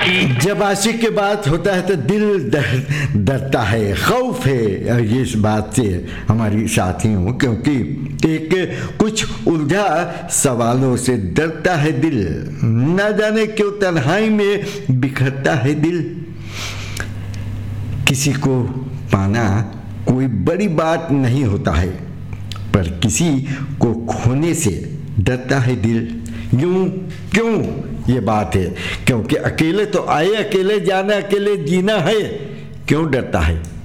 जब आशिक की बात होता है तो दिल डरता है, खौफ है ये इस बात से हमारी साथियों, क्योंकि एक कुछ उलझा सवालों से डरता है दिल, न जाने क्यों तन्हाई में बिखरता है दिल। किसी को पाना कोई बड़ी बात नहीं होता है, पर किसी को खोने से डरता है दिल। यूं क्यों ये बात है? क्योंकि अकेले तो आए, अकेले जाना, अकेले जीना है, क्यों डरता है?